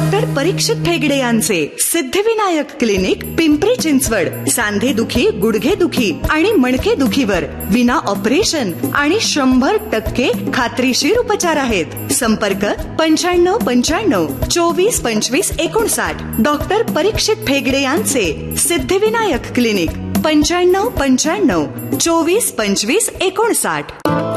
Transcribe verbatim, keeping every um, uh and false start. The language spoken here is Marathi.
डॉक्टर परीक्षित भेगडे यांचे सिद्धिविनायक क्लिनिक, पिंपरी चिंचवड. सांधे दुखी, गुडघे दुखी आणि मणके दुखीवर विना ऑपरेशन आणि शंभर टक्के खात्रीशीर उपचार आहेत. संपर्क पंच्याण्णव पंच्याण्णव चोवीस पंचवीस एकोणसाठ. डॉक्टर परीक्षित भेगडे यांचे सिद्धिविनायक क्लिनिक, पंच्याण्णव पंच्याण्णव चोवीस पंचवीस एकोणसाठ.